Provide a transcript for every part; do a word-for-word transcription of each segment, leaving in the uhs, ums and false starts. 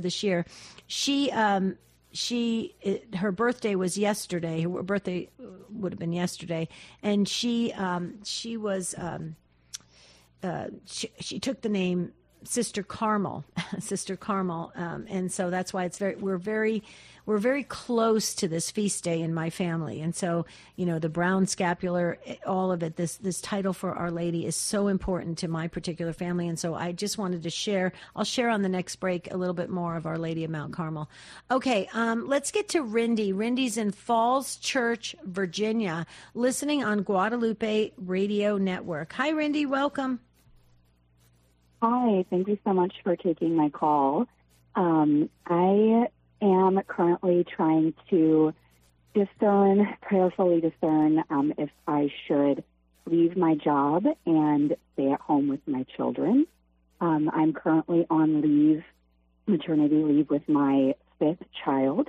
this year. She, um, she, it, her birthday was yesterday. Her birthday would have been yesterday, and she, um, she was, um, uh, she, she took the name Sister Carmel, Sister Carmel, um, and so that's why it's very. We're very, we're very close to this feast day in my family, and so you know the brown scapular, all of it. This this title for Our Lady is so important to my particular family, and so I just wanted to share. I'll share on the next break a little bit more of Our Lady of Mount Carmel. Okay, um, let's get to Rindy. Rindy's in Falls Church, Virginia, listening on Guadalupe Radio Network. Hi, Rindy. Welcome. Hi, thank you so much for taking my call. Um, I am currently trying to discern, prayerfully discern, um, if I should leave my job and stay at home with my children. Um, I'm currently on leave, maternity leave with my fifth child,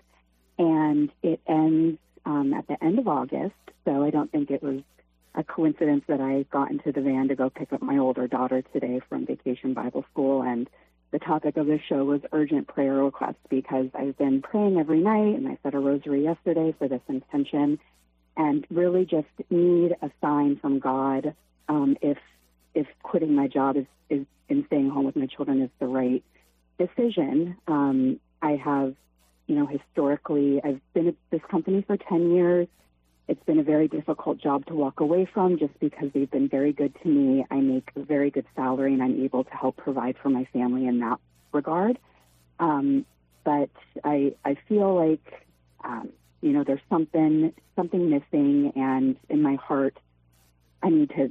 and it ends um, at the end of August, so I don't think it was a coincidence that I got into the van to go pick up my older daughter today from Vacation Bible School, and the topic of the show was urgent prayer requests because I've been praying every night, and I said a rosary yesterday for this intention, and really just need a sign from God um, if if quitting my job is, is and staying home with my children is the right decision. Um, I have, you know, historically, I've been at this company for ten years. It's been a very difficult job to walk away from just because they've been very good to me. I make a very good salary, and I'm able to help provide for my family in that regard. Um, but I I feel like, um, you know, there's something something missing, and in my heart, I need to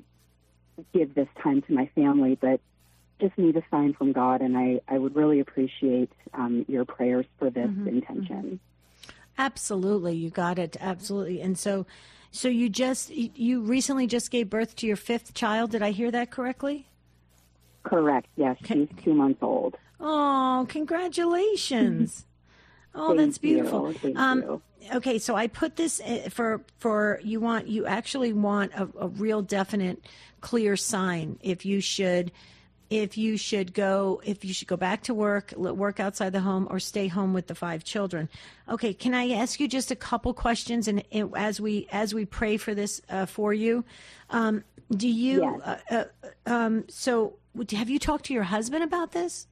give this time to my family, but just need a sign from God, and I, I would really appreciate um, your prayers for this mm-hmm, intention. Mm-hmm. Absolutely. You got it. Absolutely. And so, so you just, you recently just gave birth to your fifth child. Did I hear that correctly? Correct. Yes. She's two months old. Oh, congratulations. Oh, that's beautiful. You. Thank um, you. Okay. So I put this for, for you want, you actually want a, a real definite, clear sign if you should if you should go, if you should go back to work, work outside the home, or stay home with the five children. Okay, can I ask you just a couple questions, and, and as we as we pray for this uh, for you, um, do you? Yes. Uh, uh, um, so, have you talked to your husband about this?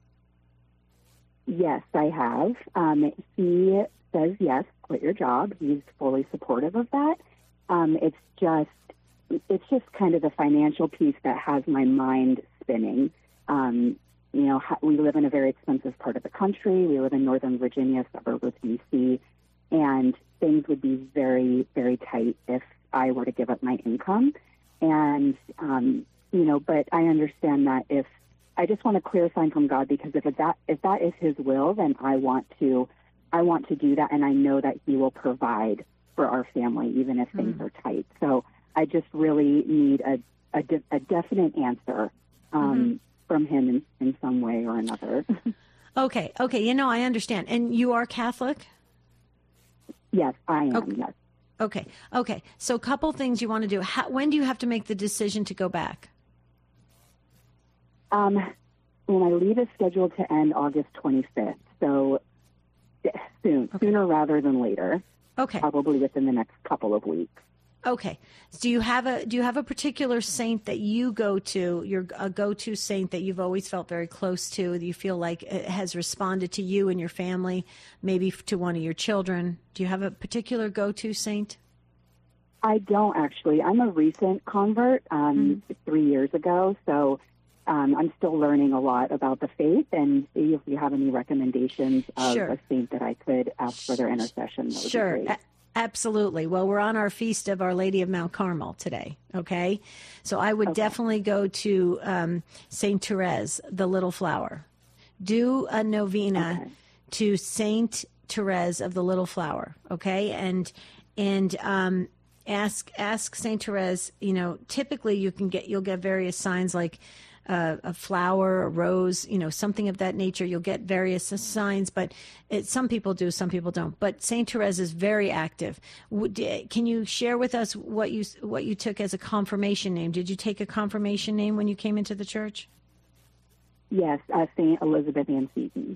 Yes, I have. Um, he says yes, quit your job. He's fully supportive of that. Um, it's just, it's just kind of the financial piece that has my mind spinning. Um, you know, we live in a very expensive part of the country. We live in Northern Virginia, suburb of D C, and things would be very, very tight if I were to give up my income. And, um, you know, but I understand that if I just want a clear sign from God, because if that if that is His will, then I want to I want to do that, and I know that He will provide for our family, even if things mm. are tight. So I just really need a a, de- a definite answer um, mm-hmm. from Him in, in some way or another. Okay, okay, you know, I understand. And you are Catholic? Yes, I am, okay. yes. Okay, okay. So a couple things you want to do. How, when do you have to make the decision to go back? Um, well, my leave is scheduled to end August twenty-fifth, so soon, okay. sooner rather than later. Okay. Probably within the next couple of weeks. Okay. So do you have a do you have a particular saint that you go to, your a go-to saint that you've always felt very close to, that you feel like it has responded to you and your family, maybe to one of your children? Do you have a particular go-to saint? I don't, actually. I'm a recent convert, um, mm-hmm. three years ago, so um, I'm still learning a lot about the faith, and if you have any recommendations of sure. a saint that I could ask for their intercession, that would sure. be great. Absolutely. Well, we're on our feast of Our Lady of Mount Carmel today, okay? So I would okay. definitely go to um, Saint Therese, the Little Flower. Do a novena okay. to Saint Therese of the Little Flower, okay? And and um, ask ask Saint Therese. You know, typically you can get you'll get various signs like Uh, a flower, a rose, you know, something of that nature. You'll get various signs, but it, some people do, some people don't. But Saint Therese is very active. Would, can you share with us what you what you took as a confirmation name? Did you take a confirmation name when you came into the church? Yes, uh, Saint Elizabeth Ann Seton.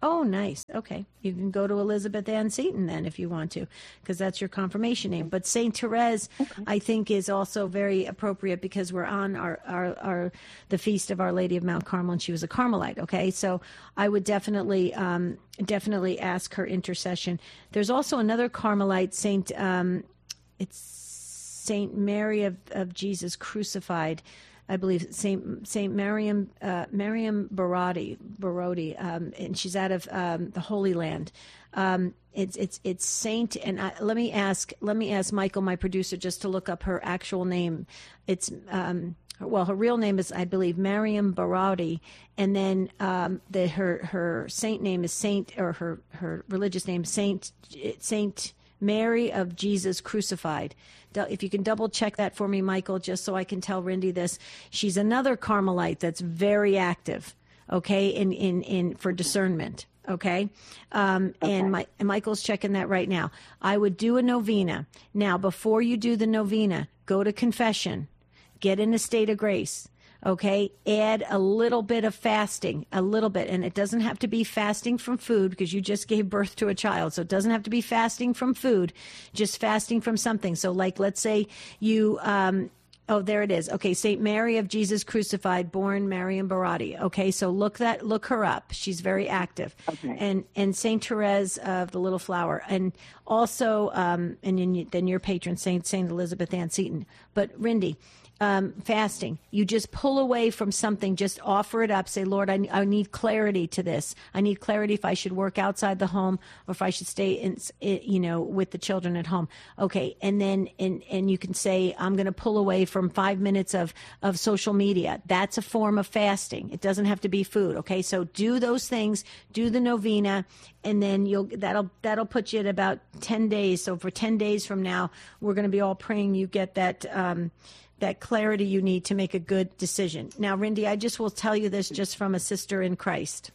Oh, nice. Okay. You can go to Elizabeth Ann Seton then if you want to, because that's your confirmation name. But Saint Therese, okay. I think, is also very appropriate because we're on our, our, our the feast of Our Lady of Mount Carmel, and she was a Carmelite. Okay. So I would definitely, um, definitely ask her intercession. There's also another Carmelite, Saint, um, it's Saint Mary of, of Jesus Crucified. I believe Saint Saint Mariam uh, Mariam Barodi Barodi, um, and she's out of um, the Holy Land. Um, it's it's it's Saint, and I, let me ask let me ask Michael, my producer, just to look up her actual name. It's um, well, her real name is, I believe, Mariam Barodi, and then um, the her her saint name is Saint, or her her religious name Saint Saint Mary of Jesus Crucified. If you can double check that for me, Michael, just so I can tell Rindy this. She's another Carmelite that's very active, okay, in, in, in for discernment, okay? Um, okay. And, my, and Michael's checking that right now. I would do a novena. Now, before you do the novena, go to confession. Get in a state of grace. Okay, add a little bit of fasting, a little bit. And it doesn't have to be fasting from food because you just gave birth to a child. So it doesn't have to be fasting from food, just fasting from something. So like, let's say you, um, oh, there it is. Okay, Saint Mary of Jesus Crucified, born Mariam Barodi. Okay, so look that, look her up. She's very active. Okay. And and Saint Therese of the Little Flower, and also, um, and then, then your patron saint, Saint Elizabeth Ann Seton. But Rindy, Um, fasting, you just pull away from something, just offer it up, say, Lord, I, I need clarity to this. I need clarity if I should work outside the home or if I should stay in, you know, with the children at home. Okay. And then, and, and you can say, I'm going to pull away from five minutes of, of social media. That's a form of fasting. It doesn't have to be food. Okay. So do those things, do the novena, and then you'll, that'll, that'll put you at about ten days. So for ten days from now, we're going to be all praying you get that, um, that clarity you need to make a good decision. Now, Rindy, I just will tell you this just from a sister in Christ.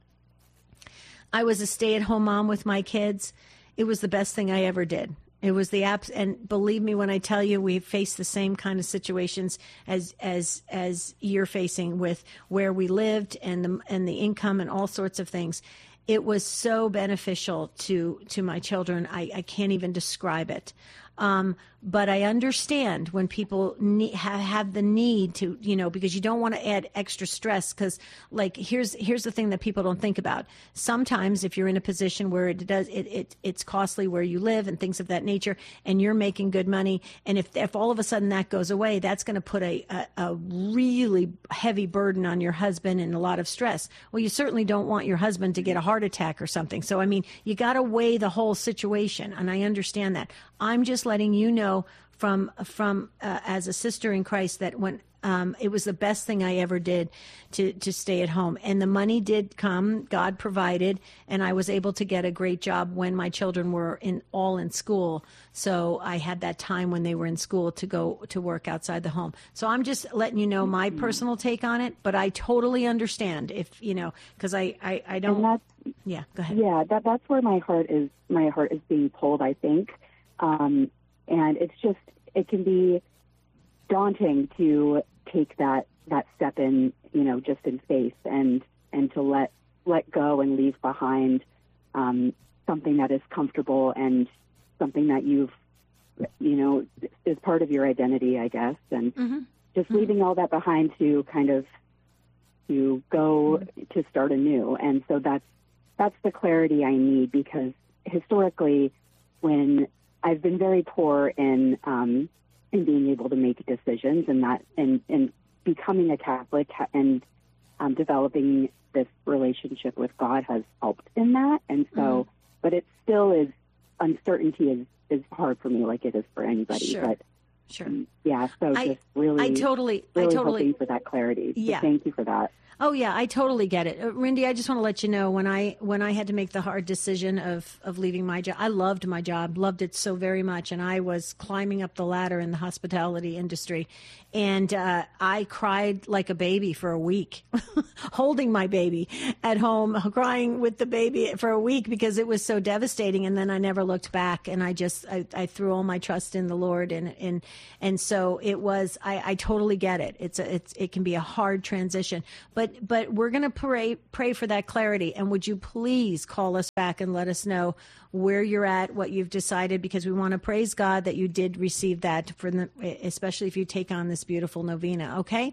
I was a stay-at-home mom with my kids. It was the best thing I ever did. It was the apps, and believe me when I tell you, we face the same kind of situations as as as you're facing with where we lived and the and the income and all sorts of things. It was so beneficial to to my children. I, I can't even describe it. Um, but I understand when people need, have, have the need to, you know, because you don't want to add extra stress. Because, like, here's here's the thing that people don't think about. Sometimes, if you're in a position where it does it, it it's costly where you live and things of that nature, and you're making good money, and if if all of a sudden that goes away, that's going to put a, a a really heavy burden on your husband and a lot of stress. Well, you certainly don't want your husband to get a heart attack or something. So, I mean, you got to weigh the whole situation, and I understand that. I'm just letting you know from from uh, as a sister in Christ that when um, it was the best thing I ever did to to stay at home, and the money did come, God provided, and I was able to get a great job when my children were in all in school. So I had that time when they were in school to go to work outside the home. So I'm just letting you know my personal take on it, but I totally understand if you know because I, I I don't. Yeah, go ahead. Yeah, that that's where my heart is. My heart is being pulled, I think. Um, and it's just, it can be daunting to take that, that step in, you know, just in faith and, and to let, let go and leave behind, um, something that is comfortable and something that you've, you know, is part of your identity, I guess. And mm-hmm. just mm-hmm. leaving all that behind to kind of, to go mm-hmm. to start anew. And so that's, that's the clarity I need, because historically when I've been very poor in um, in being able to make decisions, and that and, and becoming a Catholic and um, developing this relationship with God has helped in that. And so, mm. but it still is, uncertainty is, is hard for me, like it is for anybody. Sure. But sure, um, yeah. So I, just really, I totally, really I totally hoping for that clarity. So yeah. thank you for that. Oh yeah, I totally get it. Uh, Rindy, I just want to let you know when I when I had to make the hard decision of, of leaving my job, I loved my job, loved it so very much, and I was climbing up the ladder in the hospitality industry, and uh, I cried like a baby for a week, holding my baby at home, crying with the baby for a week because it was so devastating, and then I never looked back, and I just I, I threw all my trust in the Lord, and and And so it was, I, I totally get it. It's a, it's, it can be a hard transition, but, but we're going to pray, pray for that clarity. And would you please call us back and let us know where you're at, what you've decided, because we want to praise God that you did receive that, for the, especially if you take on this beautiful novena. Okay?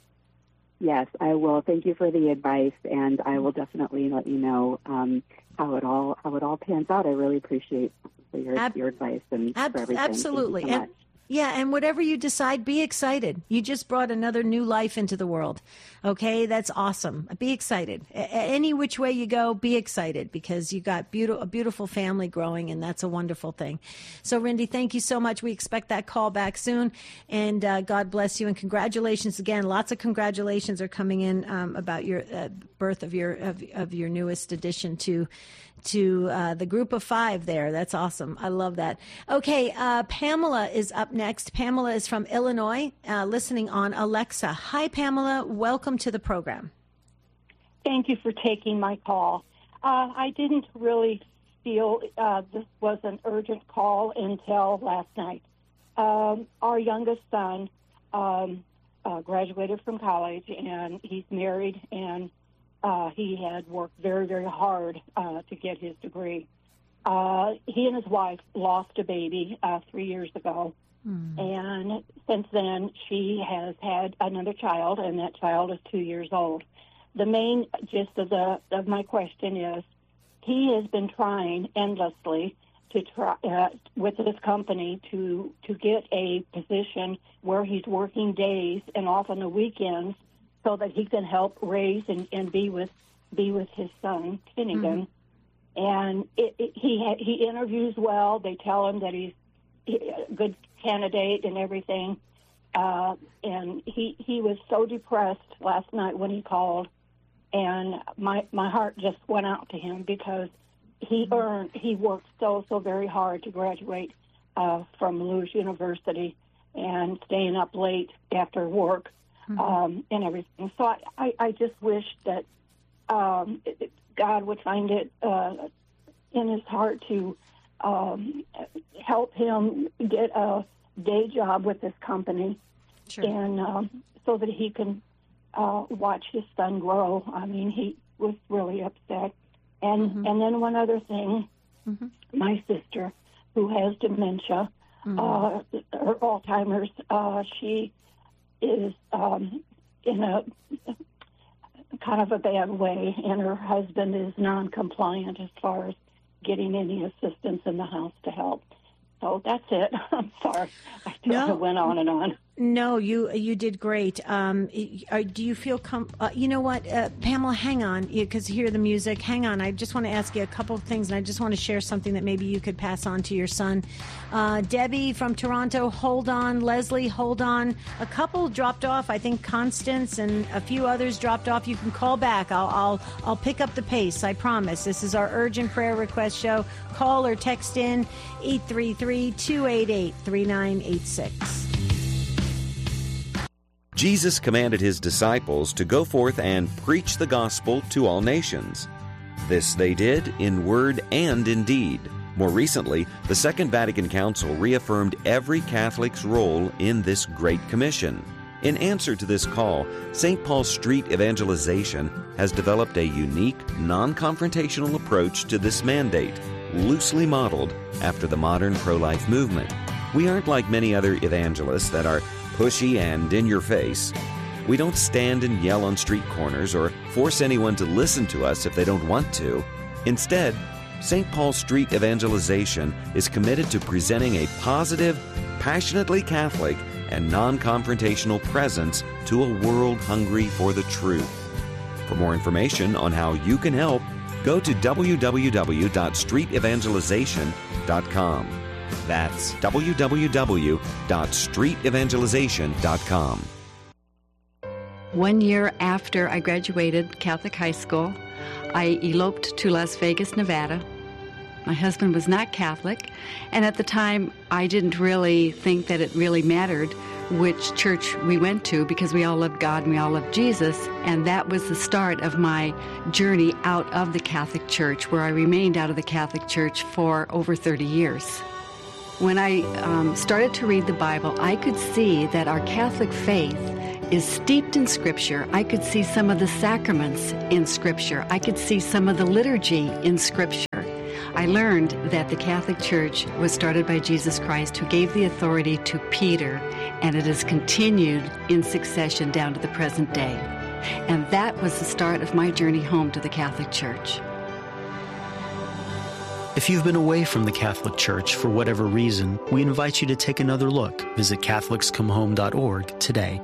Yes, I will. Thank you for the advice, and I will definitely let you know um, how it all how it all pans out. I really appreciate your Ab- your advice and ab- for everything. Absolutely. Thank you so And, much. yeah, and whatever you decide, be excited. You just brought another new life into the world. Okay, that's awesome. Be excited. A- any which way you go, be excited, because you got beautiful, a beautiful family growing, and that's a wonderful thing. So, Rindy, thank you so much. We expect that call back soon, and uh, God bless you, and congratulations again. Lots of congratulations are coming in um, about your uh, birth of your of, of your newest addition to. to uh, the group of five there. That's awesome. I love that. Okay, uh, Pamela is up next. Pamela is from Illinois, uh, listening on Alexa. Hi, Pamela. Welcome to the program. Thank you for taking my call. Uh, I didn't really feel uh, this was an urgent call until last night. Um, our youngest son um, uh, graduated from college, and he's married, and Uh, he had worked very, very hard uh, to get his degree. Uh, he and his wife lost a baby uh, three years ago, mm. and since then she has had another child, and that child is two years old. The main gist of the of my question is, he has been trying endlessly to try uh, with this company to to get a position where he's working days and off on the weekends, so that he can help raise and, and be with be with his son, Finnegan. Mm-hmm. And it, it, he ha- he interviews well. They tell him that he's a good candidate and everything. Uh, and he he was so depressed last night when he called, and my my heart just went out to him, because he mm-hmm. earned he worked so so very hard to graduate uh, from Lewis University, and staying up late after work. Mm-hmm. Um, and everything. So I, I, I just wish that um, it, God would find it uh, in his heart to um, help him get a day job with this company, sure. and um, so that he can uh, watch his son grow. I mean, he was really upset. And mm-hmm. and then one other thing, mm-hmm. my sister, who has dementia, mm-hmm. uh, or Alzheimer's, uh, she is um, in a kind of a bad way, and her husband is non-compliant as far as getting any assistance in the house to help. So that's it. I'm sorry. I no. went on and on. No, you you did great. Um, are, do you feel com- uh, you know what, uh, Pamela? Hang on, because you hear the music. Hang on. I just want to ask you a couple of things, and I just want to share something that maybe you could pass on to your son. Uh, Debbie from Toronto, hold on. Leslie, hold on. A couple dropped off. I think Constance and a few others dropped off. You can call back. I'll I'll I'll pick up the pace. I promise. This is our urgent prayer request show. Call or text in eight three three, two eight eight, three nine eight six. Jesus commanded his disciples to go forth and preach the gospel to all nations. This they did in word and in deed. More recently, the Second Vatican Council reaffirmed every Catholic's role in this Great Commission. In answer to this call, Saint Paul Street Evangelization has developed a unique, non-confrontational approach to this mandate, loosely modeled after the modern pro-life movement. We aren't like many other evangelists that are pushy and in your face. We don't stand and yell on street corners or force anyone to listen to us if they don't want to. Instead, Saint Paul Street Evangelization is committed to presenting a positive, passionately Catholic, and non-confrontational presence to a world hungry for the truth. For more information on how you can help, go to w w w dot street evangelization dot com. That's w w w dot street evangelization dot com. One year after I graduated Catholic high school, I eloped to Las Vegas, Nevada. My husband was not Catholic, and at the time I didn't really think that it really mattered which church we went to, because we all loved God and we all loved Jesus, and that was the start of my journey out of the Catholic Church, where I remained out of the Catholic Church for over thirty years. When I um, started to read the Bible, I could see that our Catholic faith is steeped in Scripture. I could see some of the sacraments in Scripture. I could see some of the liturgy in Scripture. I learned that the Catholic Church was started by Jesus Christ, who gave the authority to Peter, and it has continued in succession down to the present day. And that was the start of my journey home to the Catholic Church. If you've been away from the Catholic Church for whatever reason, we invite you to take another look. Visit Catholics Come Home dot org today.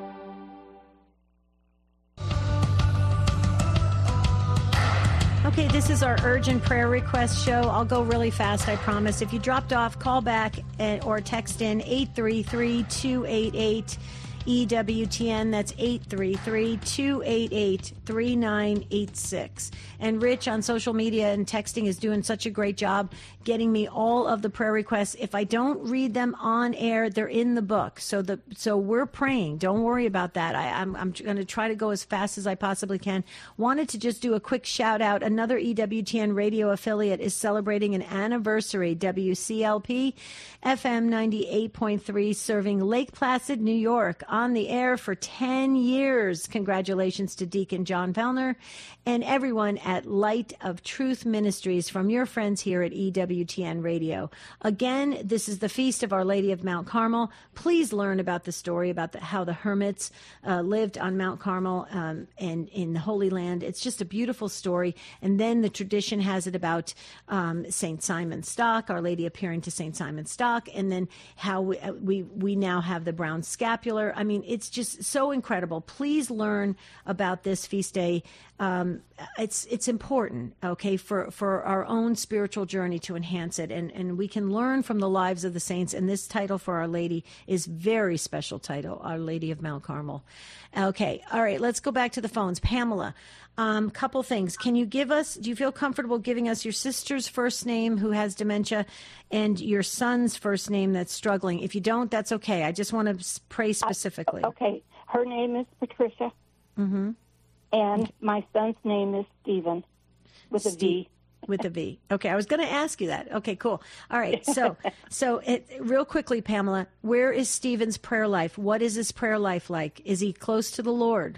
Okay, this is our urgent prayer request show. I'll go really fast, I promise. If you dropped off, call back and, or text in eight three three, two eight eight, E W T N. That's eight three three, two eight eight, three nine eight six. And Rich on social media and texting is doing such a great job getting me all of the prayer requests. If I don't read them on air, they're in the book. So the so we're praying. Don't worry about that. I, I'm, I'm going to try to go as fast as I possibly can. Wanted to just do a quick shout out. Another E W T N radio affiliate is celebrating an anniversary. W C L P F M ninety-eight point three, serving Lake Placid, New York, on the air for ten years. Congratulations to Deacon John Fellner and everyone at Light of Truth Ministries from your friends here at E W T N Radio. Again, this is the Feast of Our Lady of Mount Carmel. Please learn about the story about the, how the hermits uh, lived on Mount Carmel um, and in the Holy Land. It's just a beautiful story. And then the tradition has it about um, Saint Simon Stock, Our Lady appearing to Saint Simon Stock, and then how we, uh, we, we now have the brown scapular. I mean, it's just so incredible. Please learn about this feast day. Um, it's it's important, okay, for, for our own spiritual journey to enhance it. And, and we can learn from the lives of the saints. And this title for Our Lady is very special title, Our Lady of Mount Carmel. Okay, all right, let's go back to the phones. Pamela, um, couple things. Can you give us, do you feel comfortable giving us your sister's first name who has dementia and your son's first name that's struggling? If you don't, that's okay. I just want to pray specifically. Uh, okay, her name is Patricia. Mm-hmm. And my son's name is Stephen, with a V. With a V. Okay, I was going to ask you that. Okay, cool. All right, so so it, real quickly, Pamela, where is Stephen's prayer life? What is his prayer life like? Is he close to the Lord?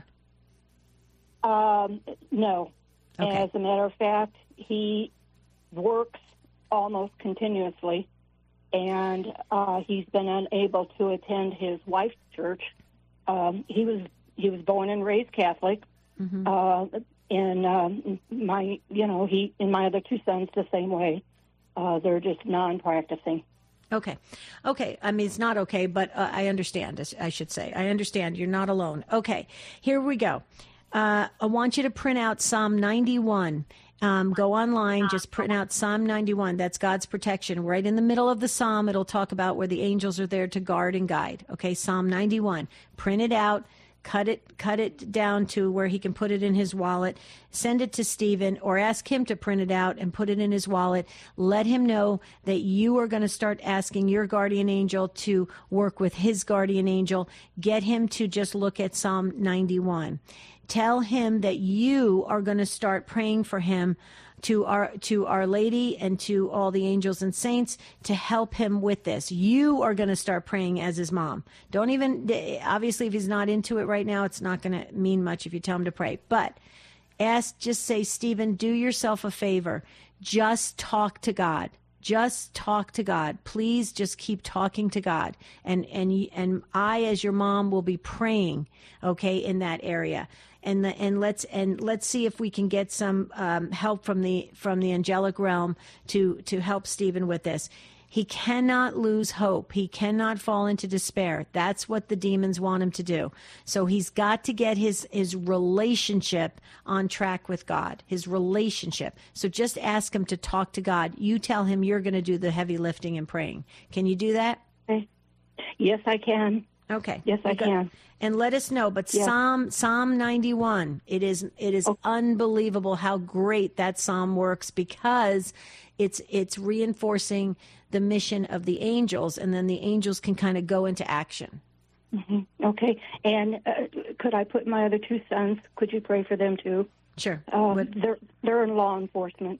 Um, no. Okay. As a matter of fact, he works almost continuously, and uh, he's been unable to attend his wife's church. Um, he was he was born and raised Catholic. Mm-hmm. Uh, and um, my, you know, he and my other two sons the same way. Uh, they're just non-practicing. Okay, okay. I mean, it's not okay, but uh, I understand. I should say, I understand. You're not alone. Okay, here we go. Uh, I want you to print out Psalm ninety-one. Um, go online, just print out Psalm ninety-one. That's God's protection. Right in the middle of the psalm, it'll talk about where the angels are there to guard and guide. Okay, Psalm ninety-one. Print it out. Cut it, cut it down to where he can put it in his wallet. Send it to Stephen, or ask him to print it out and put it in his wallet. Let him know that you are going to start asking your guardian angel to work with his guardian angel. Get him to just look at Psalm ninety-one. Tell him that you are going to start praying for him to our to Our Lady and to all the angels and saints to help him with this. You are going to start praying as his mom. Don't even, obviously, if he's not into it right now, it's not going to mean much if you tell him to pray. But ask, just say, Stephen, do yourself a favor. Just talk to God. Just talk to God. Please just keep talking to God. And and and I, as your mom, will be praying, okay, in that area. And the, and let's and let's see if we can get some um, help from the from the angelic realm to to help Stephen with this. He cannot lose hope. He cannot fall into despair. That's what the demons want him to do. So he's got to get his his relationship on track with God. His relationship. So just ask him to talk to God. You tell him you're going to do the heavy lifting and praying. Can you do that? Okay. Yes, I can. Okay. Yes, I okay. can. And let us know. But yes. Psalm Psalm ninety-one, it is it is oh. unbelievable how great that psalm works, because it's it's reinforcing the mission of the angels, and then the angels can kind of go into action. Mm-hmm. Okay. And uh, could I put my other two sons? Could you pray for them too? Sure. Uh, they're they're in law enforcement,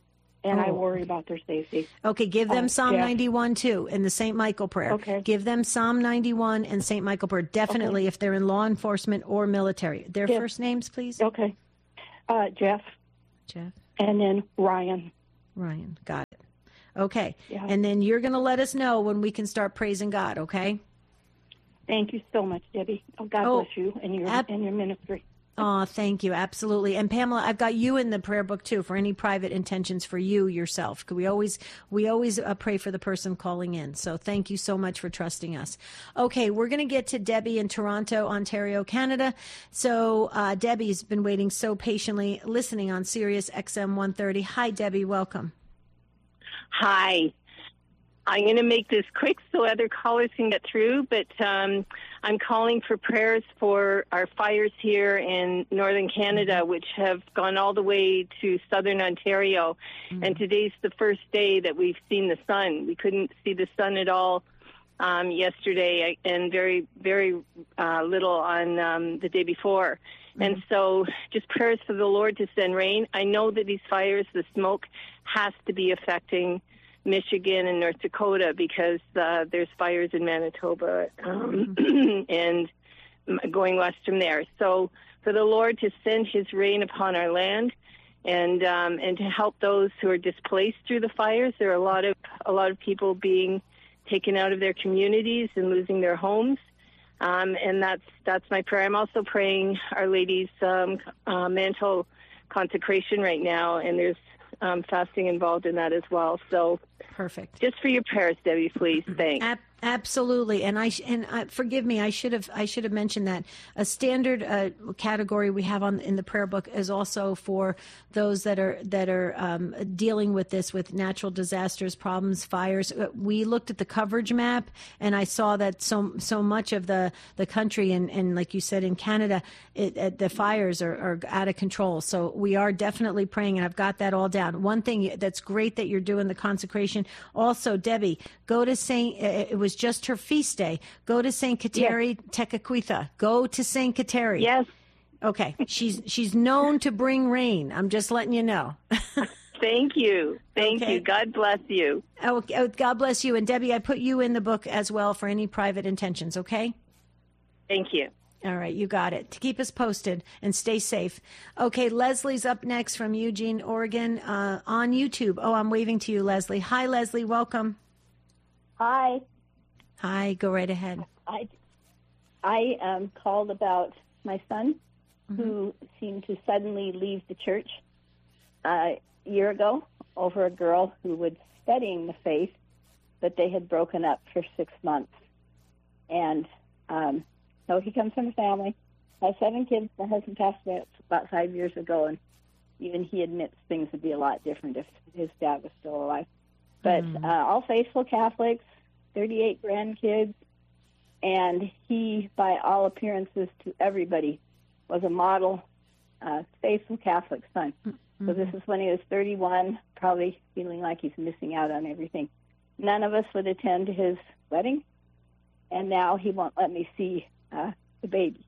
and I Oh. worry about their safety. Okay, give them Uh, Psalm Jeff. ninety-one too in the Saint Michael prayer. Okay. Give them Psalm ninety-one and Saint Michael prayer, definitely Okay. if they're in law enforcement or military. Their Yes. first names, please? Okay. Uh, Jeff, Jeff, and then Ryan. Ryan, got it. Okay, Yeah. and then you're going to let us know when we can start praising God, okay? Thank you so much, Debbie. Oh, God Oh, bless you and your ab- and your ministry. Oh, thank you. Absolutely. And Pamela, I've got you in the prayer book too for any private intentions for you yourself. 'Cause we always we always uh, pray for the person calling in. So thank you so much for trusting us. Okay, we're going to get to Debbie in Toronto, Ontario, Canada. So uh, Debbie's been waiting so patiently, listening on Sirius X M one thirty. Hi, Debbie. Welcome. Hi. I'm going to make this quick so other callers can get through, but um, I'm calling for prayers for our fires here in northern Canada, which have gone all the way to southern Ontario. Mm-hmm. And today's the first day that we've seen the sun. We couldn't see the sun at all um, yesterday, and very, very uh, little on um, the day before. Mm-hmm. And so just prayers for the Lord to send rain. I know that these fires, the smoke, has to be affecting Michigan and North Dakota because uh, there's fires in Manitoba um, and going west from there. So for the Lord to send his rain upon our land and um, and to help those who are displaced through the fires. There are a lot of a lot of people being taken out of their communities and losing their homes. Um, and that's that's my prayer. I'm also praying Our Lady's um, uh, mantle consecration right now, and there's um, fasting involved in that as well. So perfect. Just for your prayers, Debbie, please. Thanks. Ab- absolutely, and I sh- and uh, forgive me. I should have I should have mentioned that a standard uh, category we have on in the prayer book is also for those that are that are um, dealing with this, with natural disasters, problems, fires. We looked at the coverage map, and I saw that so so much of the the country and, and like you said in Canada, it, it, the fires are, are out of control. So we are definitely praying, and I've got that all down. One thing that's great that you're doing the consecration. Also, Debbie, go to Saint. It was just her feast day. Go to Saint Kateri yes. Tekakwitha. Go to Saint Kateri. Yes. Okay. She's she's known to bring rain. I'm just letting you know. Thank you. Thank okay. you. God bless you. Oh, God bless you. And Debbie, I put you in the book as well for any private intentions. Okay. Thank you. All right, you got it. To keep us posted and stay safe. Okay, Leslie's up next from Eugene, Oregon, uh, on YouTube. Oh, I'm waving to you, Leslie. Hi, Leslie. Welcome. Hi. Hi. Go right ahead. I, I um, called about my son, mm-hmm. who seemed to suddenly leave the church uh, a year ago over a girl who was studying the faith, but they had broken up for six months. And um, so he comes from a family. I have seven kids. My husband passed away about five years ago, and even he admits things would be a lot different if his dad was still alive. But mm-hmm. uh, all faithful Catholics, thirty-eight grandkids, and he, by all appearances to everybody, was a model uh, faithful Catholic son. Mm-hmm. So this is when he was thirty-one, probably feeling like he's missing out on everything. None of us would attend his wedding, and now he won't let me see uh, the baby.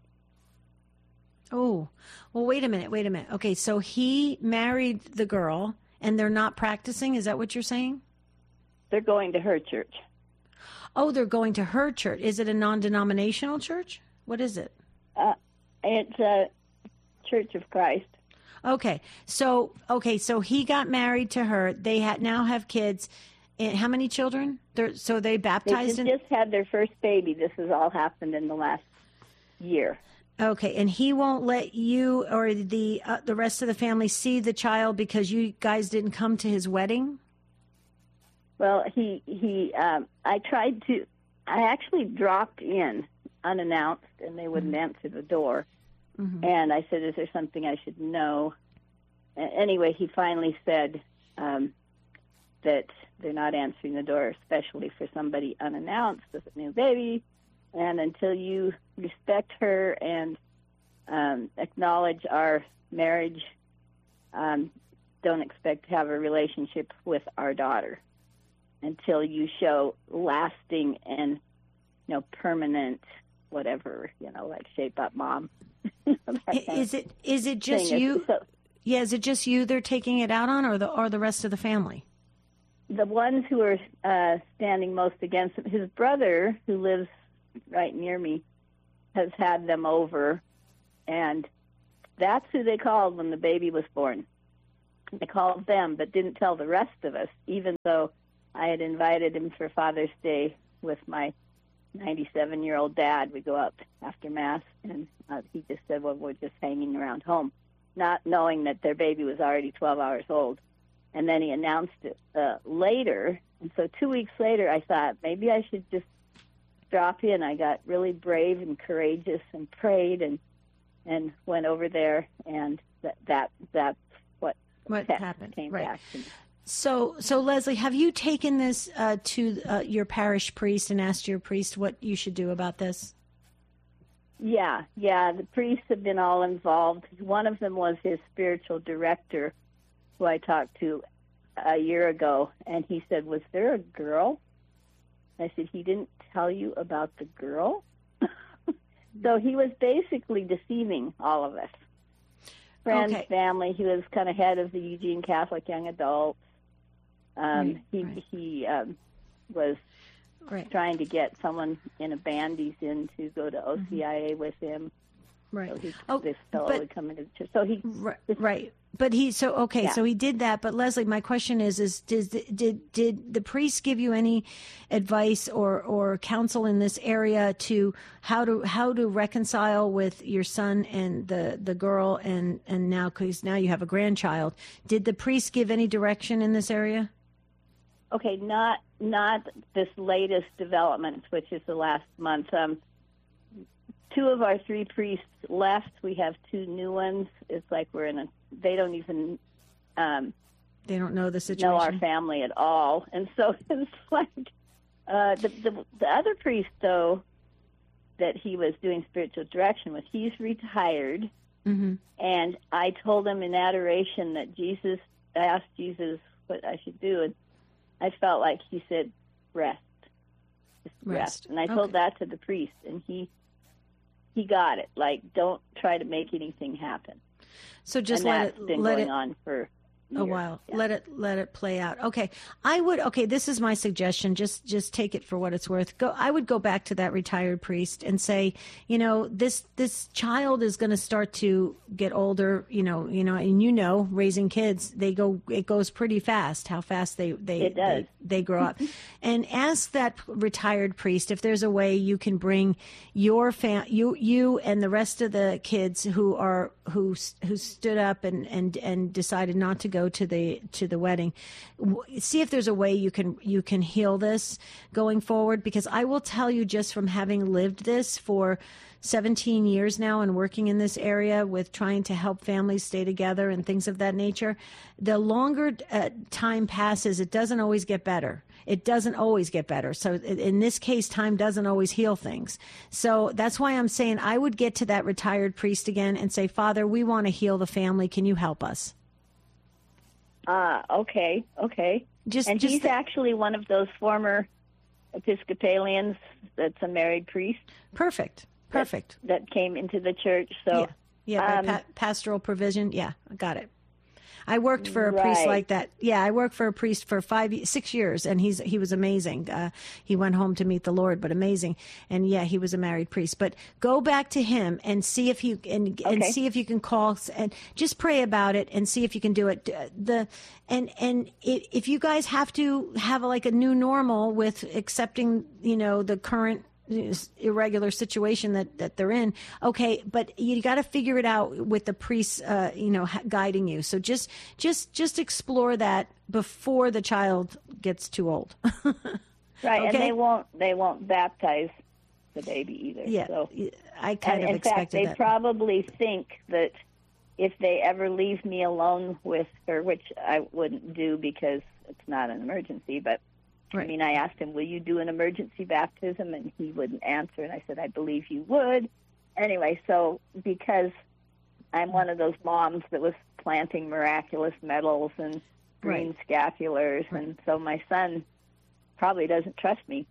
Oh, well, wait a minute, wait a minute. Okay, so he married the girl, and they're not practicing? Is that what you're saying? They're going to her church. Oh, they're going to her church. Is it a non-denominational church? What is it? Uh, it's a Church of Christ. Okay, so okay, so he got married to her. They ha- now have kids. And how many children? They're, so they baptized? They in- just had their first baby. This has all happened in the last year. Okay, and he won't let you or the uh, the rest of the family see the child because you guys didn't come to his wedding? Well, he he. Um, I tried to. I actually dropped in unannounced, and they wouldn't mm-hmm. answer the door. Mm-hmm. And I said, "Is there something I should know?" And anyway, he finally said um, that they're not answering the door, especially for somebody unannounced with a new baby. And until you respect her and um, acknowledge our marriage, um, don't expect to have a relationship with our daughter until you show lasting and, you know, permanent, whatever, you know, like shape up mom. Is it is it just you? So, Yeah, is it just you they're taking it out on, or the or the rest of the family? The ones who are uh, standing most against him, his brother, who lives right near me, has had them over, and that's who they called when the baby was born. They called them, but didn't tell the rest of us, even though I had invited him for Father's Day with my ninety-seven-year-old dad. We go out after Mass, and uh, he just said, well, we're just hanging around home, not knowing that their baby was already twelve hours old. And then he announced it uh, later, and so two weeks later I thought, maybe I should just drop in. I got really brave and courageous and prayed and and went over there, and that, that that's what, what happened. Came right. back to me. So, so Leslie, have you taken this uh, to uh, your parish priest and asked your priest what you should do about this? Yeah, yeah. The priests have been all involved. One of them was his spiritual director, who I talked to a year ago, and he said, was there a girl? I said, he didn't tell you about the girl? So he was basically deceiving all of us. Friends, okay. family. He was kind of head of the Eugene Catholic Young Adults. Um, right, he right. he um, was right. trying to get someone in a band he's in to go to O C I A mm-hmm. with him. Right. So he, oh, this fellow but, would come into the church. So he right, this, right. But he so okay. Yeah. So he did that. But Leslie, my question is: is did did did the priest give you any advice or or counsel in this area to how to how to reconcile with your son and the the girl and and now because now you have a grandchild? Did the priest give any direction in this area? Okay, not not this latest development, which is the last month. Um, two of our three priests left. We have two new ones. It's like we're in a. They don't even. Um, they don't know the situation. Know our family at all, and so it's like uh, the, the the other priest though that he was doing spiritual direction with. He's retired, mm-hmm. and I told him in adoration that Jesus. I asked Jesus what I should do, and I felt like he said, rest. Just rest. rest. And I told okay. that to the priest, and he he got it. Like, don't try to make anything happen. So just and let that's it been let going it on for years. a while. Yeah. Let it let it play out. Okay. I would okay, this is my suggestion. Just just take it for what it's worth. Go I would go back to that retired priest and say, you know, this this child is going to start to get older, you know, you know, and you know, raising kids, they go it goes pretty fast how fast they they it does. they, they grow up. And ask that retired priest if there's a way you can bring your fam you you and the rest of the kids who are who who stood up and and and decided not to go go to the to the wedding, see if there's a way you can you can heal this going forward, because I will tell you, just from having lived this for seventeen years now and working in this area with trying to help families stay together and things of that nature, the longer uh, time passes, it doesn't always get better. It doesn't always get better. So in this case, time doesn't always heal things. So that's why I'm saying I would get to that retired priest again and say, Father, we want to heal the family. Can you help us? Ah, uh, okay, okay. Just, and just he's the, actually one of those former Episcopalians that's a married priest. Perfect, perfect. That, that came into the church. So yeah, yeah um, by pa- pastoral provision. Yeah, I got it. I worked for a right. priest like that. Yeah, I worked for a priest for five, six years, and he's he was amazing. Uh, he went home to meet the Lord, but amazing. And yeah, he was a married priest. But go back to him and see if you and okay. and see if you can call and just pray about it and see if you can do it. The and and it, if you guys have to have like a new normal with accepting, you know, the current irregular situation that, that they're in. Okay, but you got to figure it out with the priests, uh, you know, guiding you. So just, just, just explore that before the child gets too old. Right, okay? And they won't, they won't baptize the baby either. Yeah, so. I kind and of in expected fact, they that. probably think that if they ever leave me alone with her, which I wouldn't do because it's not an emergency, but Right. I mean, I asked him, will you do an emergency baptism? And he wouldn't answer. And I said, I believe you would. Anyway, so because I'm one of those moms that was planting miraculous medals and green right. scapulars, right. and so my son probably doesn't trust me.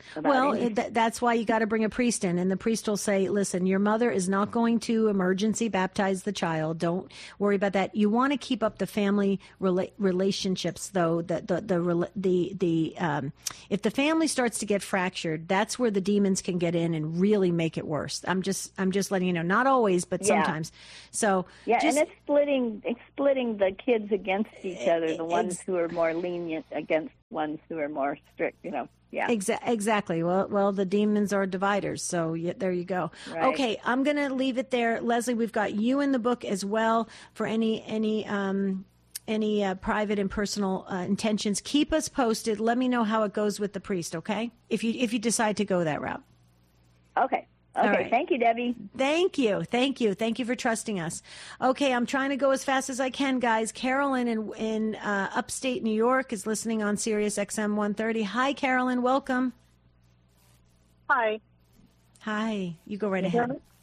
about Well, any. th- that's why you got to bring a priest in, and the priest will say, listen, your mother is not going to emergency baptize the child. Don't worry about that. You want to keep up the family rela- relationships, though. The, the, the, rela- the, the, um, if the family starts to get fractured, that's where the demons can get in and really make it worse. I'm just, I'm just letting you know, not always, but Yeah. sometimes. So Yeah, just, and it's splitting it's splitting the kids against each other, the ones Ex- who are more lenient against ones who are more strict, you know. Yeah. Exa- exactly. Well, well, the demons are dividers. So yeah, there you go. Right. Okay, I'm going to leave it there. Leslie, we've got you in the book as well for any any um, any uh, private and personal uh, intentions. Keep us posted. Let me know how it goes with the priest. Okay, if you if you decide to go that route. Okay. All Okay. right. Thank you, Debbie. Thank you. Thank you. Thank you for trusting us. Okay, I'm trying to go as fast as I can, guys. Carolyn in, in uh, upstate New York is listening on Sirius X M one thirty. Hi, Carolyn. Welcome. Hi. Hi. You go right Can you ahead. hear me?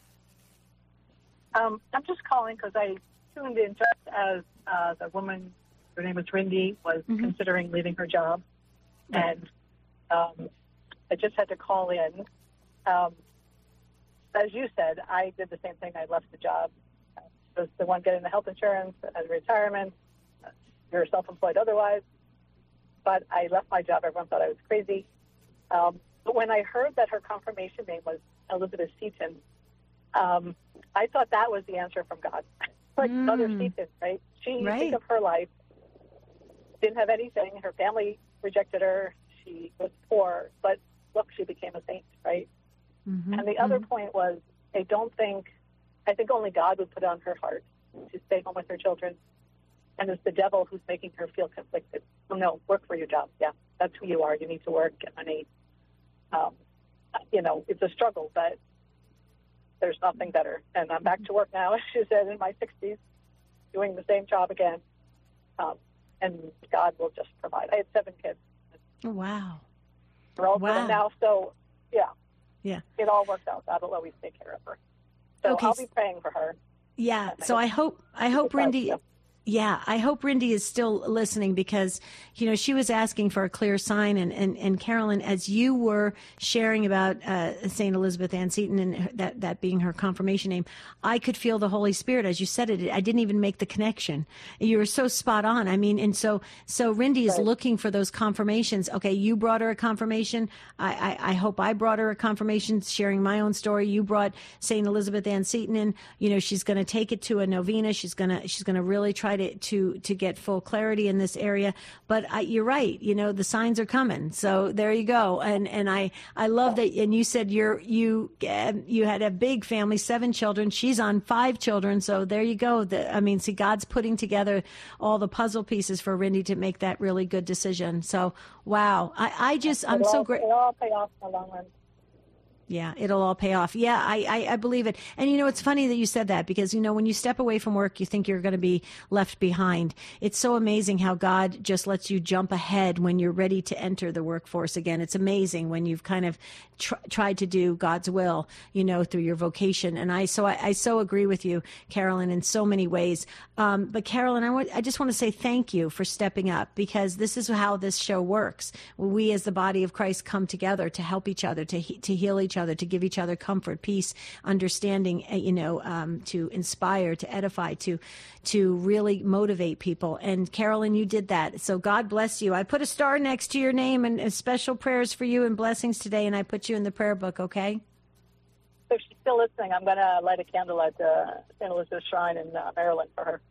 Um, I'm just calling because I tuned in just as uh, the woman, her name was Rindy, was Mhm. considering leaving her job. And um, I just had to call in. Um, as you said, I did the same thing. I left the job. I was the one getting the health insurance as retirement. You're self-employed otherwise. But I left my job. Everyone thought I was crazy. Um, but when I heard that her confirmation name was Elizabeth Seaton, um, I thought that was the answer from God. Like Mm. Mother Seaton, right? She, Right. think of her life, didn't have anything. Her family rejected her. She was poor. But look, she became a saint, right? Mhm. And the other Mhm. point was, I don't think, I think only God would put it on her heart to stay home with her children. And it's the devil who's making her feel conflicted. Oh, no, work for your job. Yeah, that's who you are. You need to work, get money. Um, you know, it's a struggle, but there's nothing better. And I'm back to work now, as she said, in my sixties, doing the same job again. Um, and God will just provide. I had seven kids. Oh, wow. They're all Wow. grown now, so, yeah. Yeah. It all works out. God will always take care of her. So Okay, I'll s- be praying for her. Yeah. So I hope I hope Because, Rindy. yeah. Yeah, I hope Rindy is still listening because, you know, she was asking for a clear sign. And, and, and Carolyn, as you were sharing about uh, Saint Elizabeth Ann Seton and her- that, that being her confirmation name, I could feel the Holy Spirit as you said it. I didn't even make the connection. You were so spot on. I mean, and so so Rindy is Right. looking for those confirmations. Okay, you brought her a confirmation. I, I, I hope I brought her a confirmation, sharing my own story. You brought Saint Elizabeth Ann Seton in. You know, she's going to take it to a novena. She's going to she's going to really try to to to get full clarity in this area. But I, you're right. You know, the signs are coming. So there you go. And and I I love that. And you said you're you uh, you had a big family, seven children. She's on five children. So there you go. The, I mean, see, God's putting together all the puzzle pieces for Rindy to make that really good decision. So wow, I I just I'm It'll so all- great. It'll all pay off in the long run. Yeah, it'll all pay off. Yeah, I, I, I believe it. And, you know, it's funny that you said that because, you know, when you step away from work, you think you're going to be left behind. It's so amazing how God just lets you jump ahead when you're ready to enter the workforce again. It's amazing when you've kind of tr- tried to do God's will, you know, through your vocation. And I so I, I so agree with you, Carolyn, in so many ways. Um, but, Carolyn, I, want, I just want to say thank you for stepping up because this is how this show works. We as the body of Christ come together to help each other, to, he- to heal each other. other, to give each other comfort, peace, understanding, you know, um, to inspire, to edify, to to really motivate people. And Carolyn, you did that. So God bless you. I put a star next to your name and, and special prayers for you and blessings today, and I put you in the prayer book, okay? So if she's still listening, I'm going to light a candle at uh, Saint Elizabeth's Shrine in uh, Maryland for her.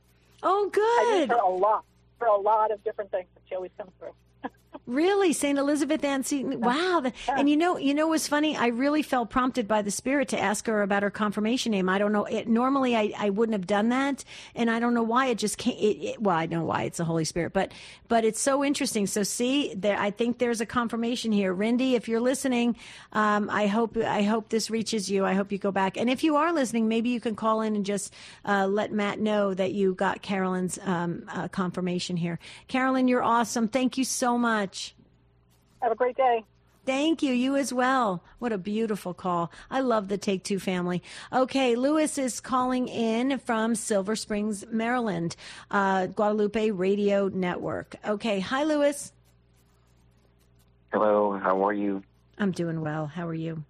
Oh, I use good. her a lot for a lot of different things, but she always comes through. Really, Saint Elizabeth Ann Seton. Wow. The- And you know, you know what's funny? I really felt prompted by the Spirit to ask her about her confirmation name. I don't know. It, normally, I, I wouldn't have done that, and I don't know why. It just can't. It, it, well, I know why. It's the Holy Spirit, but but it's so interesting. So see, there. I think there's a confirmation here. Rindy, if you're listening, um, I hope I hope this reaches you. I hope you go back, and if you are listening, maybe you can call in and just uh, let Matt know that you got Carolyn's um, uh, confirmation here. Carolyn, you're awesome. Thank you so much. Have a great day. Thank you. You as well. What a beautiful call. I love the Take Two family. Okay, Lewis is calling in from Silver Springs, Maryland, uh, Guadalupe Radio Network. Okay, hi, Lewis. Hello, how are you? I'm doing well. How are you?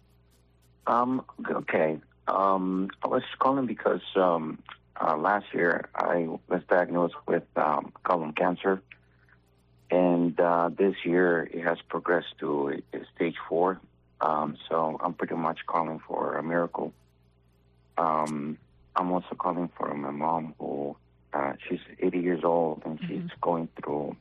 Um, okay. Um, I was calling because um, uh, last year I was diagnosed with um, colon cancer, and uh, this year it has progressed to a, a stage four. Um, so I'm pretty much calling for a miracle. Um, I'm also calling for my mom, who uh, she's eighty years old, and she's mm-hmm. going through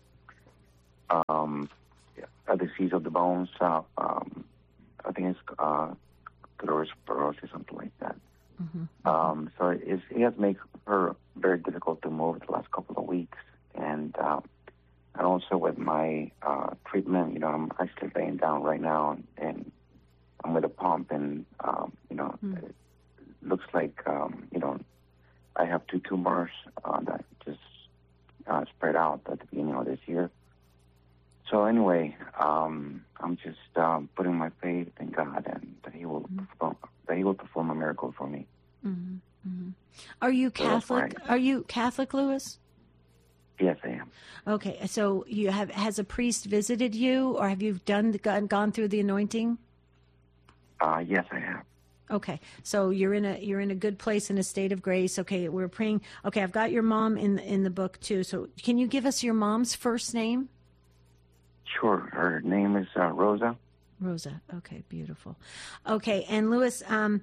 um, a disease of the bones. Uh, um, I think it's uh, sclerosis, something like that. Mm-hmm. Um, so it's, it has made her very difficult to move the last couple of weeks. And uh, and also with my uh, treatment, you know, I'm actually laying down right now, and, and I'm with a pump, and, um, you know, mm. it looks like, um, you know, I have two tumors uh, that just uh, spread out at the beginning of this year. So anyway, um, I'm just um, putting my faith in God, and that He will mm-hmm. perform, that He will perform a miracle for me. Mm-hmm. Mm-hmm. Are you Catholic? So Are you Catholic, Louis? Yes, I am. Okay, so you have has a priest visited you, or have you done gone, gone through the anointing? Uh, yes, I have. Okay, so you're in a you're in a good place, in a state of grace. Okay, we're praying. Okay, I've got your mom in in the book too. So can you give us your mom's first name? Sure. Her name is uh, Rosa. Rosa. Okay, beautiful. Okay, and Louis, um,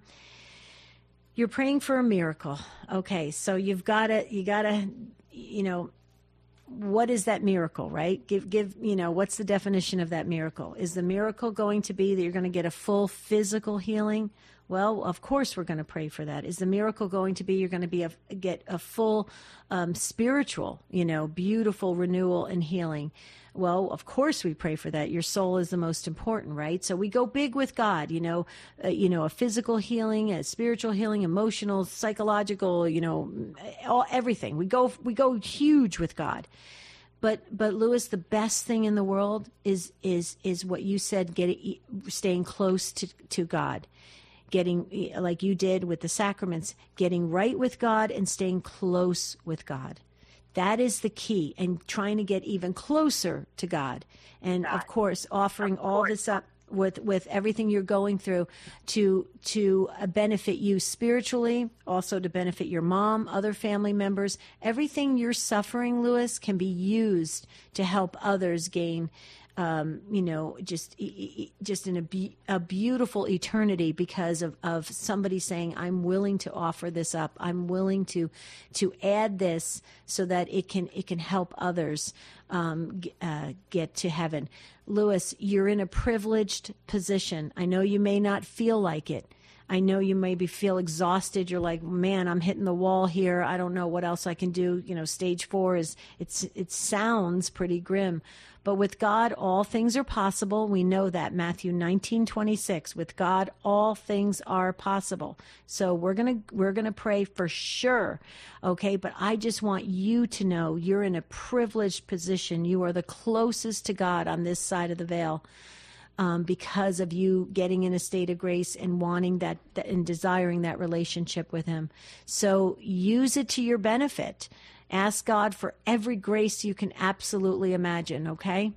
you're praying for a miracle. Okay, so you've got to, you got to, you know, what is that miracle, right? Give, give, you know, what's the definition of that miracle? Is the miracle going to be that you're going to get a full physical healing? Well, of course we're going to pray for that. Is the miracle going to be you're going to be a, get a full um, spiritual, you know, beautiful renewal and healing? Well, of course we pray for that. Your soul is the most important, right? So we go big with God, you know, uh, you know, a physical healing, a spiritual healing, emotional, psychological, you know, all, everything. We go, we go huge with God. But, but Louis, the best thing in the world is, is, is what you said, get it, staying close to, to God. Getting, like you did with the sacraments, getting right with God and staying close with God. That is the key, and trying to get even closer to God. And of course, offering all this up with, with everything you're going through to, to benefit you spiritually, also to benefit your mom, other family members. Everything you're suffering, Louis, can be used to help others gain Um, you know, just just in a, be, a beautiful eternity because of, of somebody saying, I'm willing to offer this up. I'm willing to to add this so that it can it can help others um, uh, get to heaven. Louis, you're in a privileged position. I know you may not feel like it. I know you maybe feel exhausted. You're like, man, I'm hitting the wall here. I don't know what else I can do. You know, stage four is, it's, it sounds pretty grim. But with God, all things are possible. We know that. Matthew nineteen twenty-six. With God, all things are possible. So we're going to, we're going to pray for sure. Okay. But I just want you to know you're in a privileged position. You are the closest to God on this side of the veil. Um, because of you getting in a state of grace and wanting that, that and desiring that relationship with Him. So use it to your benefit. Ask God for every grace you can absolutely imagine, okay?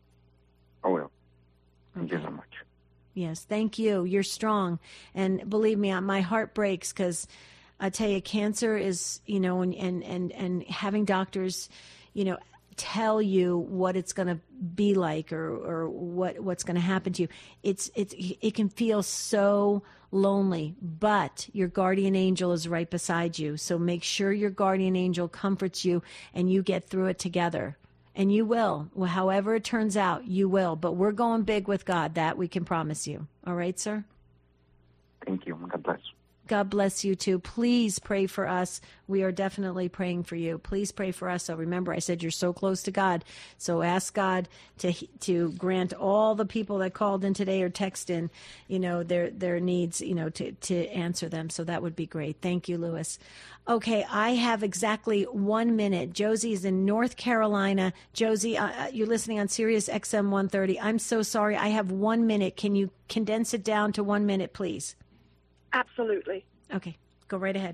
I will. Thank okay. you so much. Yes, thank you. You're strong. And believe me, my heart breaks because I tell you, cancer is, you know, and, and, and, and having doctors, you know, tell you what it's going to be like or, or what, what's going to happen to you. It's, it's, it can feel so lonely, but your guardian angel is right beside you. So make sure your guardian angel comforts you and you get through it together. And you will. Well, however it turns out, you will. But we're going big with God. That we can promise you. All right, sir? Thank you. God bless. God bless you too. Please pray for us. We are definitely praying for you. Please pray for us. So remember, I said you're so close to God. So ask God to to grant all the people that called in today or text in, you know, their their needs, you know, to to answer them. So that would be great. Thank you, Louis. Okay, I have exactly one minute. Josie is in North Carolina. Josie, uh, you're listening on Sirius X M one thirty. I'm so sorry. I have one minute. Can you condense it down to one minute, please? Absolutely. Okay, go right ahead.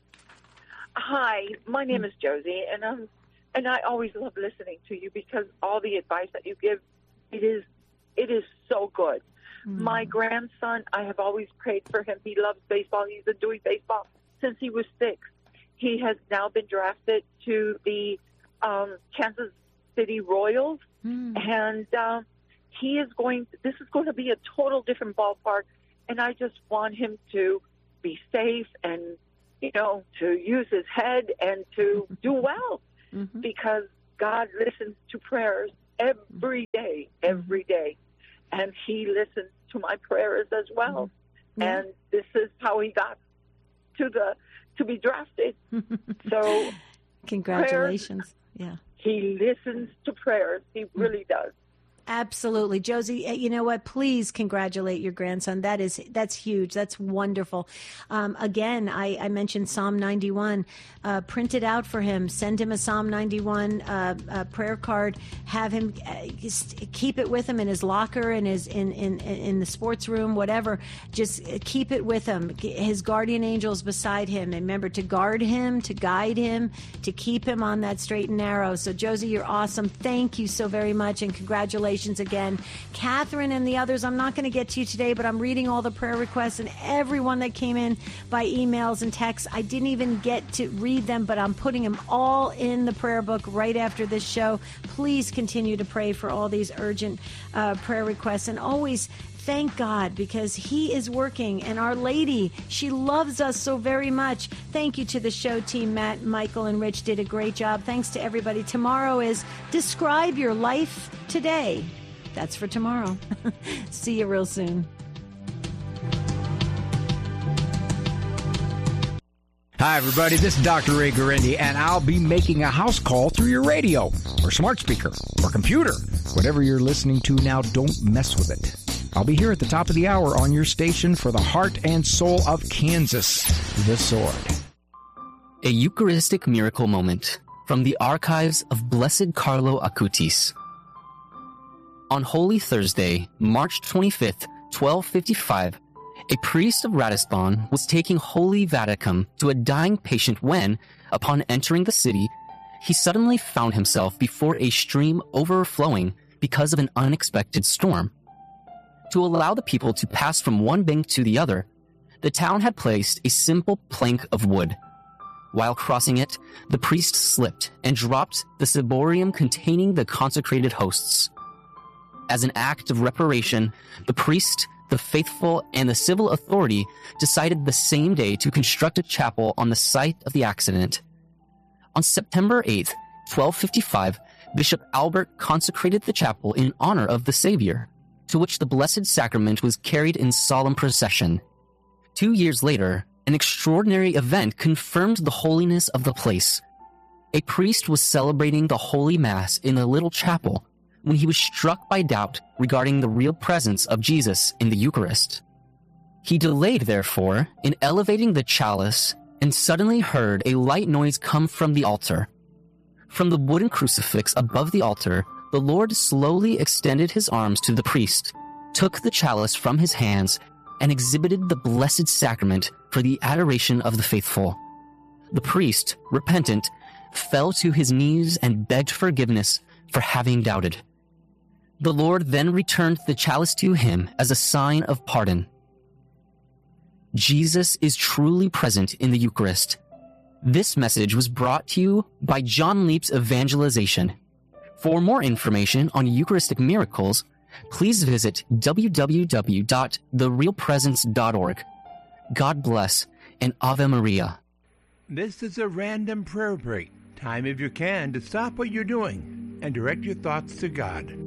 Hi, my name is Josie, and um, and I always love listening to you because all the advice that you give, it is, it is so good. Mm. My grandson, I have always prayed for him. He loves baseball. He's been doing baseball since he was six. He has now been drafted to the um, Kansas City Royals, mm. and uh, he is going. This is going to be a total different ballpark, and I just want him to be safe and, you know, to use his head and to do well, mm-hmm. because God listens to prayers every day, every day, and He listens to my prayers as well. Mm-hmm. And this is how he got to the to be drafted. So, congratulations! Prayers, yeah, he listens to prayers. He really does. Absolutely. Josie, you know what? Please congratulate your grandson. That is, that's huge. That's wonderful. Um, again, I, I mentioned Psalm ninety-one. Uh, print it out for him. Send him a Psalm ninety-one uh, uh, prayer card. Have him uh, keep it with him in his locker, in his in, in, in the sports room, whatever. Just keep it with him. His guardian angels beside him. And remember to guard him, to guide him, to keep him on that straight and narrow. So, Josie, you're awesome. Thank you so very much, and congratulations again. Catherine and the others, I'm not going to get to you today, but I'm reading all the prayer requests and everyone that came in by emails and texts. I didn't even get to read them, but I'm putting them all in the prayer book right after this show. Please continue to pray for all these urgent uh, prayer requests, and always thank God, because He is working, and Our Lady, she loves us so very much. Thank you to the show team. Matt, Michael, and Rich did a great job. Thanks to everybody. Tomorrow is Describe Your Life Today. That's for tomorrow. See you real soon. Hi, everybody. This is Doctor Ray Guarendi, and I'll be making a house call through your radio or smart speaker or computer. Whatever you're listening to now, don't mess with it. I'll be here at the top of the hour on your station for the heart and soul of Kansas, The Sword. A Eucharistic miracle moment from the archives of Blessed Carlo Acutis. On Holy Thursday, March twenty-fifth, twelve fifty-five, a priest of Ratisbon was taking Holy Viaticum to a dying patient when, upon entering the city, he suddenly found himself before a stream overflowing because of an unexpected storm. To allow the people to pass from one bank to the other, the town had placed a simple plank of wood. While crossing it, the priest slipped and dropped the ciborium containing the consecrated hosts. As an act of reparation, the priest, the faithful, and the civil authority decided the same day to construct a chapel on the site of the accident. On September eighth, twelve fifty-five, Bishop Albert consecrated the chapel in honor of the Savior, to which the Blessed Sacrament was carried in solemn procession. Two years later, an extraordinary event confirmed the holiness of the place. A priest was celebrating the Holy Mass in the little chapel when he was struck by doubt regarding the real presence of Jesus in the Eucharist. He delayed, therefore, in elevating the chalice and suddenly heard a light noise come from the altar. From the wooden crucifix above the altar, the Lord slowly extended his arms to the priest, took the chalice from his hands, and exhibited the Blessed Sacrament for the adoration of the faithful. The priest, repentant, fell to his knees and begged forgiveness for having doubted. The Lord then returned the chalice to him as a sign of pardon. Jesus is truly present in the Eucharist. This message was brought to you by John Leap's Evangelization. For more information on Eucharistic miracles, please visit w w w dot the real presence dot org. God bless and Ave Maria. This is a random prayer break. Time, if you can, to stop what you're doing and direct your thoughts to God.